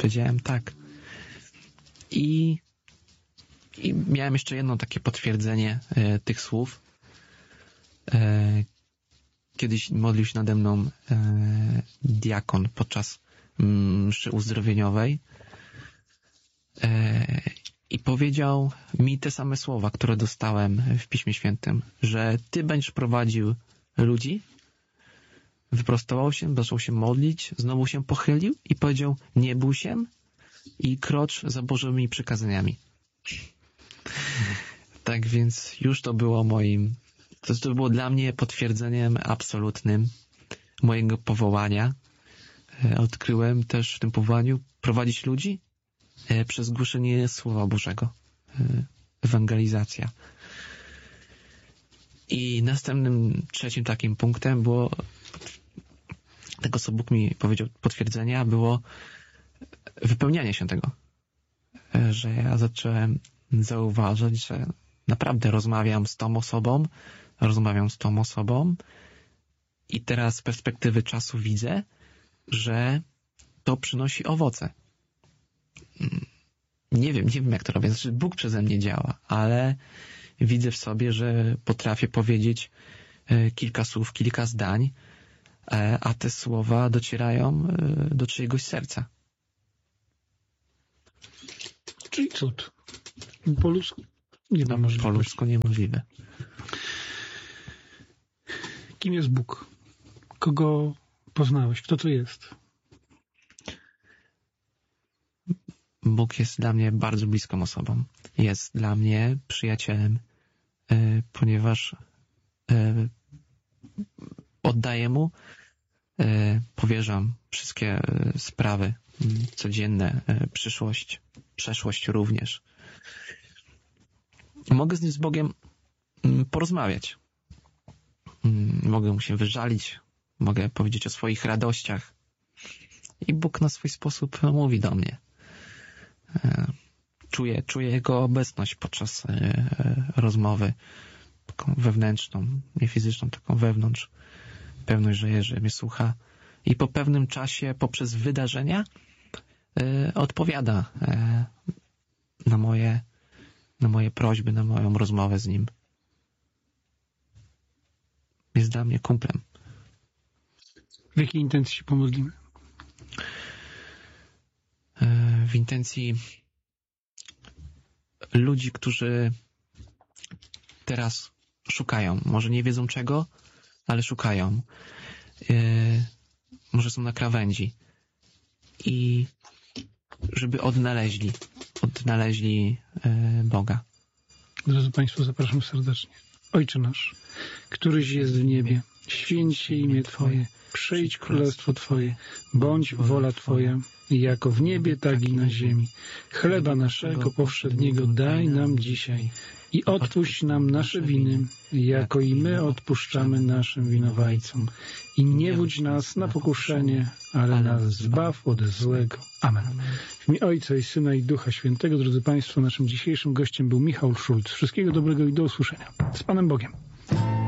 Powiedziałem tak. I miałem jeszcze jedno takie potwierdzenie tych słów. Kiedyś modlił się nade mną diakon podczas mszy uzdrowieniowej i powiedział mi te same słowa, które dostałem w Piśmie Świętym, że ty będziesz prowadził ludzi. Wyprostował się, zaczął się modlić, znowu się pochylił i powiedział: nie bój się i krocz za Bożymi przykazaniami. Tak więc już to było to było dla mnie potwierdzeniem absolutnym mojego powołania. Odkryłem też w tym powołaniu prowadzić ludzi przez głoszenie Słowa Bożego. Ewangelizacja. I następnym, trzecim takim punktem było tego, co Bóg mi powiedział, potwierdzenia, było wypełnianie się tego. Że ja zacząłem zauważać, że naprawdę rozmawiam z tą osobą i teraz z perspektywy czasu widzę, że to przynosi owoce. Nie wiem jak to robię, znaczy Bóg przeze mnie działa, ale widzę w sobie, że potrafię powiedzieć kilka słów, kilka zdań, a te słowa docierają do czyjegoś serca. Czyli cud. Po ludzku niemożliwe. Po ludzku niemożliwe. Kim jest Bóg? Kogo poznałeś? Kto to jest? Bóg jest dla mnie bardzo bliską osobą. Jest dla mnie przyjacielem, ponieważ oddaję Mu, powierzam wszystkie sprawy codzienne, przyszłość, przeszłość również. Mogę z Bogiem porozmawiać. Mogę Mu się wyżalić, mogę powiedzieć o swoich radościach i Bóg na swój sposób mówi do mnie. Czuję Jego obecność podczas rozmowy, taką wewnętrzną, nie fizyczną, taką wewnątrz. Pewność, że mnie słucha i po pewnym czasie poprzez wydarzenia odpowiada na moje prośby, na moją rozmowę z Nim. Jest dla mnie kumplem. W jakiej intencji się pomodlimy? W intencji ludzi, którzy teraz szukają. Może nie wiedzą czego, ale szukają. Może są na krawędzi. I żeby odnaleźli Boga. Drodzy Państwo, zapraszam serdecznie. Ojcze nasz, któryś jest w niebie, święć się imię Twoje, przyjdź królestwo Twoje, bądź wola Twoja, jako w niebie, tak i na ziemi. Chleba naszego powszedniego daj nam dzisiaj i odpuść nam nasze winy, jako i my odpuszczamy naszym winowajcom. I nie wódź nas na pokuszenie, ale nas zbaw od złego. Amen. W imię Ojca i Syna i Ducha Świętego, drodzy Państwo, naszym dzisiejszym gościem był Michał Szulc. Wszystkiego dobrego i do usłyszenia. Z Panem Bogiem.